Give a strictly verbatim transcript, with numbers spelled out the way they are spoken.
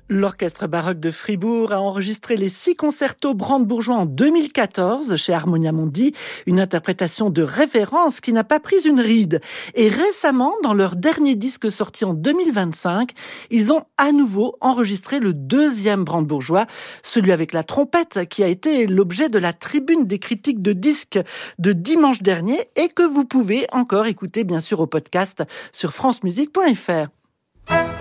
L'Orchestre baroque de Fribourg a enregistré les six concertos brandebourgeois en deux mille quatorze chez Harmonia Mundi, une interprétation de référence qui n'a pas pris une ride. Et récemment, dans leur dernier disque sorti en deux mille vingt-cinq, ils ont à nouveau enregistré le deuxième brandebourgeois, celui avec la trompette qui a été l'objet de la tribune des critiques de disques de dimanche dernier et que vous pouvez encore écouter bien sûr au podcast sur francemusique point f r.